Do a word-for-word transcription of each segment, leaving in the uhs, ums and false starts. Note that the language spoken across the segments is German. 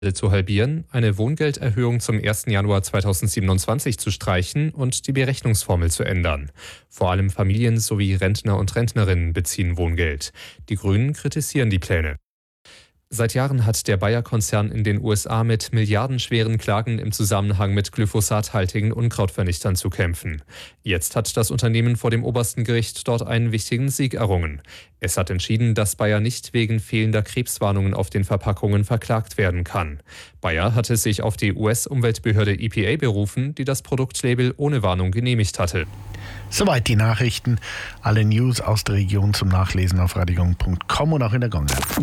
zu halbieren, eine Wohngelderhöhung zum ersten Januar zweitausendsiebenundzwanzig zu streichen und die Berechnungsformel zu ändern. Vor allem Familien sowie Rentner und Rentnerinnen beziehen Wohngeld. Die Grünen kritisieren die Pläne. Seit Jahren hat der Bayer-Konzern in den U S A mit milliardenschweren Klagen im Zusammenhang mit glyphosathaltigen Unkrautvernichtern zu kämpfen. Jetzt hat das Unternehmen vor dem obersten Gericht dort einen wichtigen Sieg errungen. Es hat entschieden, dass Bayer nicht wegen fehlender Krebswarnungen auf den Verpackungen verklagt werden kann. Bayer hatte sich auf die U S-Umweltbehörde E P A berufen, die das Produktlabel ohne Warnung genehmigt hatte. Soweit die Nachrichten. Alle News aus der Region zum Nachlesen auf radiogong punkt com und auch in der Gong-App.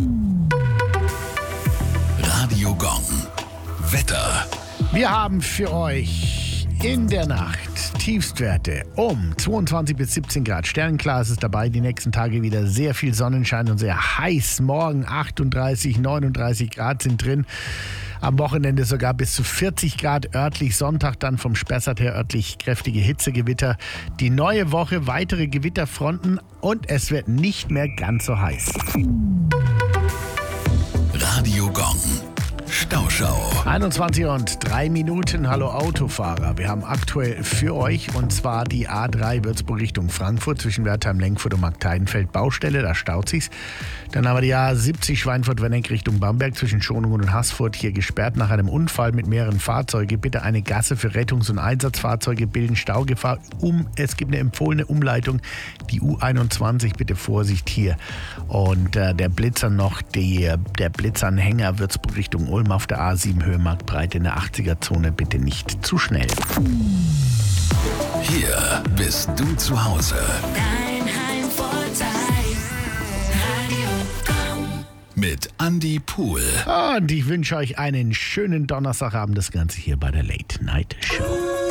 Radio Gong. Wetter. Wir haben für euch in der Nacht Tiefstwerte um zweiundzwanzig bis siebzehn Grad. Sternklar ist es dabei. Die nächsten Tage wieder sehr viel Sonnenschein und sehr heiß. Morgen achtunddreißig, neununddreißig Grad sind drin. Am Wochenende sogar bis zu vierzig Grad örtlich. Sonntag dann vom Spessart her örtlich kräftige Hitzegewitter. Die neue Woche weitere Gewitterfronten und es wird nicht mehr ganz so heiß. Radio Gong. Stauschau. einundzwanzig und drei Minuten. Hallo Autofahrer. Wir haben aktuell für euch und zwar die A drei Würzburg Richtung Frankfurt zwischen Wertheim, Lenkfurt und Markteidenfeld Baustelle. Da staut sich's. Dann haben wir die A siebzig Schweinfurt-Werneck Richtung Bamberg zwischen Schonungen und Haßfurt. Hier gesperrt nach einem Unfall mit mehreren Fahrzeugen. Bitte eine Gasse für Rettungs- und Einsatzfahrzeuge bilden Staugefahr. Um, es gibt eine empfohlene Umleitung. Die U einundzwanzig, bitte Vorsicht hier. Und äh, der Blitzer noch, die, der Blitzanhänger Würzburg Richtung Ulm auf der A sieben Höhe Marktbreite in der achtziger-Zone. Bitte nicht zu schnell. Hier bist du zu Hause. Dein Heimvorteil. Radio Gong. Mit Andi Pohl. Und ich wünsche euch einen schönen Donnerstagabend. Das Ganze hier bei der Late Night Show.